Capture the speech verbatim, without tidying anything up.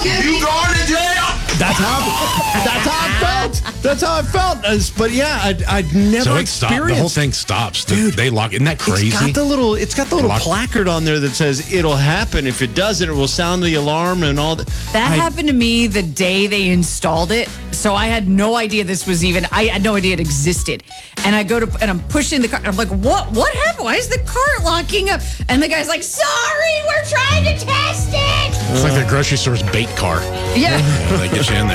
You going to jail? That's how. That's how I felt. That's how I felt. As- But yeah, I'd, I'd never So it stopped. The whole experienced. thing stops. Dude, Dude, they lock. Isn't that crazy? It's got the little. It's got the little Lock- placard on there that says it'll happen. If it doesn't, it will sound the alarm and all that. That I- happened to me the day they installed it. So I had no idea this was even, I had no idea it existed. And I go to, and I'm pushing the car. And I'm like, what, what happened? Why is the cart locking up? And the guy's like, sorry, we're trying to test it. It's like their grocery store's bait car. Yeah. Yeah, they get you in there.